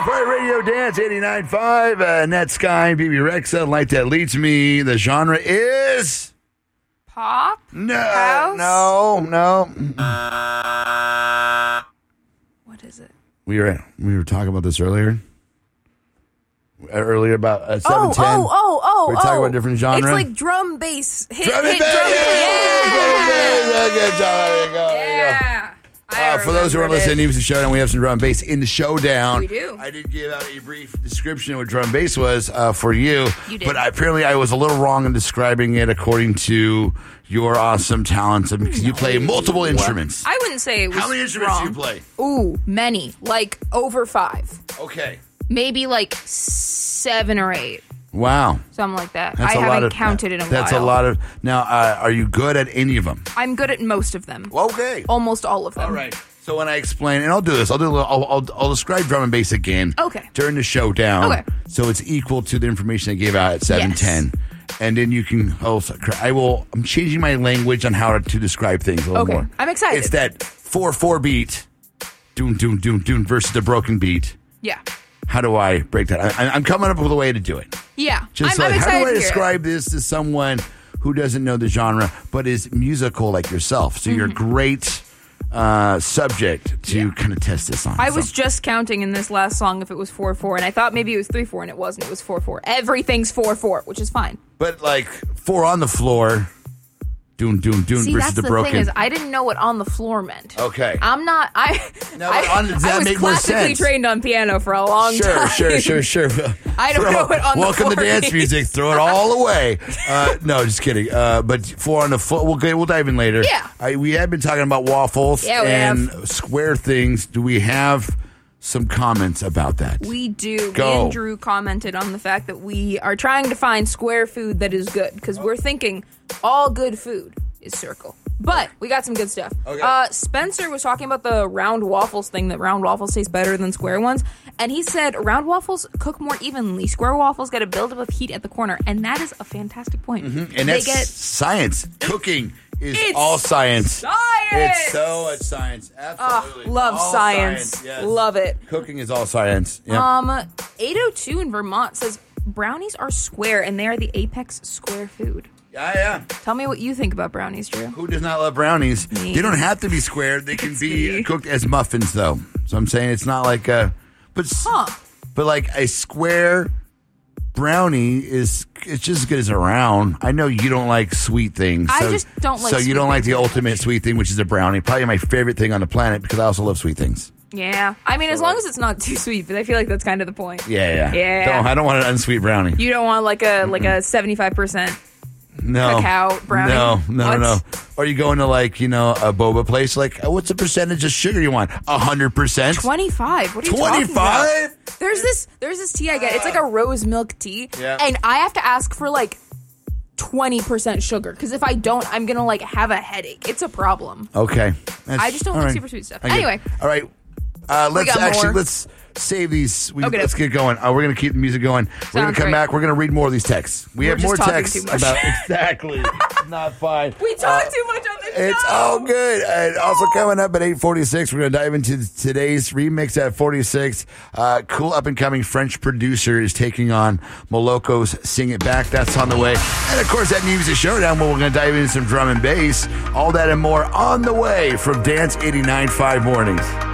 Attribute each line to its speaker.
Speaker 1: Fire Radio Dance 89.5. Net Sky, BB Rexa, Light That Leads Me. The genre is...
Speaker 2: Pop?
Speaker 1: No.
Speaker 2: House?
Speaker 1: No.
Speaker 2: What is it?
Speaker 1: We were talking about this earlier. Earlier about 710.
Speaker 2: Oh.
Speaker 1: We're talking about a different genre.
Speaker 2: It's like drum bass. Hit
Speaker 1: Drum and
Speaker 2: drum
Speaker 1: bass.
Speaker 2: bass.
Speaker 1: Good job. There you go.
Speaker 2: Yeah.
Speaker 1: For those who are listening, it was the showdown. We have some drum and bass in the showdown.
Speaker 2: We do.
Speaker 1: I did give out a brief description of what drum and bass was for you.
Speaker 2: You did.
Speaker 1: But apparently I was a little wrong in describing it according to your awesome talents because you play multiple instruments.
Speaker 2: I wouldn't say it was
Speaker 1: How many instruments
Speaker 2: wrong.
Speaker 1: do you play?
Speaker 2: Ooh, many. Like over 5.
Speaker 1: Okay.
Speaker 2: Maybe like 7 or 8.
Speaker 1: Wow.
Speaker 2: Something like that.
Speaker 1: That's
Speaker 2: I
Speaker 1: a lot
Speaker 2: haven't
Speaker 1: of,
Speaker 2: counted in a while.
Speaker 1: That's a lot of... Now, are you good at any of them?
Speaker 2: I'm good at most of them.
Speaker 1: Okay.
Speaker 2: Almost all of them.
Speaker 1: All right. So when I explain, and I'll do this, I'll describe drum and bass again.
Speaker 2: Okay.
Speaker 1: During the showdown.
Speaker 2: Okay.
Speaker 1: So it's equal to the information I gave out at 7:10, and then you can also. I'm changing my language on how to describe things a little more.
Speaker 2: I'm excited.
Speaker 1: It's that 4/4 beat, doon doon doon doon versus the broken beat.
Speaker 2: Yeah.
Speaker 1: How do I break that? I'm coming up with a way to do it.
Speaker 2: Yeah.
Speaker 1: Just
Speaker 2: I'm
Speaker 1: like,
Speaker 2: excited
Speaker 1: how do I
Speaker 2: to hear
Speaker 1: describe this to someone who doesn't know the genre but is musical like yourself? So you're a great subject to kind of test this on.
Speaker 2: I was just counting in this last song if it was 4/4, and I thought maybe it was 3/4, and it wasn't. It was 4/4. Everything's 4/4, which is fine.
Speaker 1: But like 4 on the floor, doon doon doon
Speaker 2: See,
Speaker 1: versus
Speaker 2: that's
Speaker 1: the
Speaker 2: the
Speaker 1: broken.
Speaker 2: thing is, I didn't know what on the floor meant.
Speaker 1: Okay.
Speaker 2: I'm not.
Speaker 1: No, but does that
Speaker 2: I was
Speaker 1: make more
Speaker 2: classically
Speaker 1: sense?
Speaker 2: trained on piano for a long time.
Speaker 1: Sure.
Speaker 2: I don't know what on the
Speaker 1: Welcome to
Speaker 2: floor
Speaker 1: dance
Speaker 2: means.
Speaker 1: music. Throw it all away. No, just kidding. But 4 on the floor. We'll dive in later.
Speaker 2: Yeah.
Speaker 1: We have been talking about waffles
Speaker 2: Yeah, we
Speaker 1: and
Speaker 2: have.
Speaker 1: square things. Do we have some comments about that?
Speaker 2: We do.
Speaker 1: Go.
Speaker 2: Me and Drew commented on the fact that we are trying to find square food that is good because we're thinking all good food is circle. But we got some good stuff.
Speaker 1: Okay.
Speaker 2: Spencer was talking about the round waffles thing, that round waffles taste better than square ones. And he said round waffles cook more evenly. Square waffles get a buildup of heat at the corner. And that is a fantastic point.
Speaker 1: Mm-hmm. And that's science. Cooking is
Speaker 2: It's
Speaker 1: all science.
Speaker 2: Science!
Speaker 1: It's so much science. Absolutely.
Speaker 2: Love
Speaker 1: All
Speaker 2: science.
Speaker 1: yes.
Speaker 2: Love it.
Speaker 1: Cooking is all science. Yep.
Speaker 2: 802 in Vermont says brownies are square and they are the apex square food.
Speaker 1: Yeah.
Speaker 2: Tell me what you think about brownies, Drew.
Speaker 1: Who does not love brownies?
Speaker 2: Me.
Speaker 1: They don't have to be square. They can be
Speaker 2: me.
Speaker 1: cooked as muffins, though. So I'm saying it's not like a... But like a square brownie it's just as good as a round. I know you don't like sweet things.
Speaker 2: I just don't like
Speaker 1: So you
Speaker 2: sweet
Speaker 1: don't like the
Speaker 2: things.
Speaker 1: ultimate sweet thing, which is a brownie. Probably my favorite thing on the planet because I also love sweet things.
Speaker 2: Yeah. I mean, as long as it's not too sweet, but I feel like that's kind of the point.
Speaker 1: Yeah.
Speaker 2: Yeah.
Speaker 1: I don't want an unsweet brownie.
Speaker 2: You don't want like a 75%
Speaker 1: No.
Speaker 2: cacao brownie?
Speaker 1: No.
Speaker 2: What?
Speaker 1: Or you go into a boba place, like, what's the percentage of sugar you want? 100%?
Speaker 2: 25. What are you talking
Speaker 1: 25?
Speaker 2: about? There's this tea I get. It's like a rose milk tea.
Speaker 1: Yeah.
Speaker 2: And I have to ask for 20% sugar. Because if I don't, I'm going to have a headache. It's a problem.
Speaker 1: Okay.
Speaker 2: I just don't like super sweet stuff. Anyway.
Speaker 1: All right. Let's save these.
Speaker 2: Okay.
Speaker 1: Let's get going. We're going to keep the music going. We're going to come back. We're going to read more of these texts. We have
Speaker 2: just
Speaker 1: more
Speaker 2: talking
Speaker 1: texts
Speaker 2: too much.
Speaker 1: about exactly. Not fine.
Speaker 2: We talk too much on this show.
Speaker 1: It's all good. And also coming up at 8:46, we're going to dive into today's remix at 46. Cool up-and-coming French producer is taking on Moloko's Sing It Back. That's on the way. And, of course, that Music Showdown where we're going to dive into some drum and bass. All that and more on the way from Dance 89.5 Mornings.